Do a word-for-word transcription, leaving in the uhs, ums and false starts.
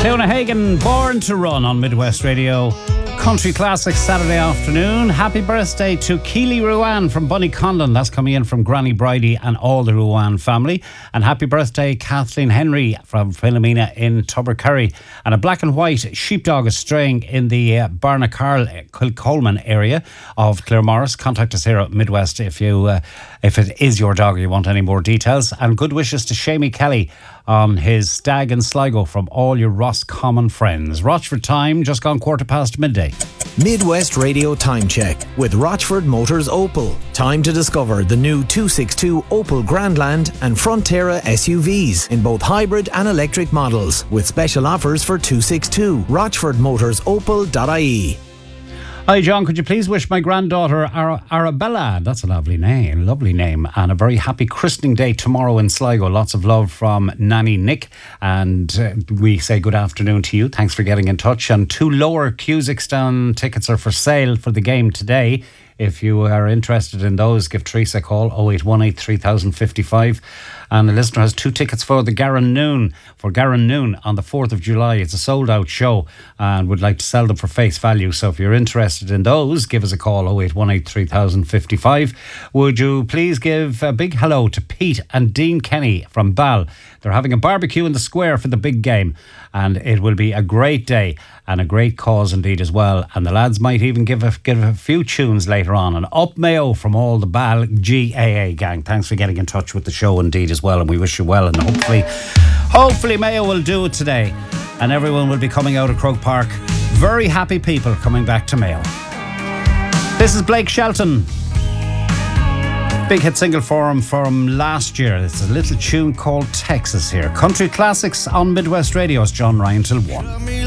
Clona Hagen, Born to Run on Midwest Radio. Country Classics Saturday afternoon. Happy birthday to Keely Ruan from Bunny Conlon. That's coming in from Granny Bridie and all the Ruan family. And happy birthday Kathleen Henry from Philomena in Tubbercurry. And a black and white sheepdog is straying in the uh, Barnacarl, Kilcolman area of Claremorris. Contact us here at Midwest if you uh, if it is your dog or you want any more details. And good wishes to Shamie Kelly on his stag in Sligo from all your Roscommon friends. Rochford time, just gone quarter past midday. Midwest Radio Time Check with Rochford Motors Opel. Time to discover the new two sixty-two Opel Grandland and Frontera S U Vs in both hybrid and electric models with special offers for two sixty-two. rochford motors opel dot I E. Hi John, could you please wish my granddaughter Ara- Arabella, that's a lovely name, lovely name, and a very happy christening day tomorrow in Sligo. Lots of love from Nanny Nick, and uh, we say good afternoon to you. Thanks for getting in touch. And two lower Kazakhstan tickets are for sale for the game today. If you are interested in those, give Teresa a call, oh eight one eight, three thousand fifty-five. And the listener has two tickets for the Garan Noon, for Garan Noon on the fourth of July. It's a sold-out show and would like to sell them for face value. So if you're interested in those, give us a call, oh eight one eight, three thousand fifty-five. Would you please give a big hello to Pete and Dean Kenny from Bal. They're having a barbecue in the square for the big game, and it will be a great day and a great cause indeed as well. And the lads might even give a, give a few tunes later on. And up Mayo from all the Bal G A A gang. Thanks for getting in touch with the show indeed as well, and we wish you well, and hopefully hopefully Mayo will do it today and everyone will be coming out of Croke Park. Very happy people coming back to Mayo. This is Blake Shelton. Big hit single for him from last year. It's a little tune called Texas here. Country Classics on Midwest Radio. It's John Ryan till one.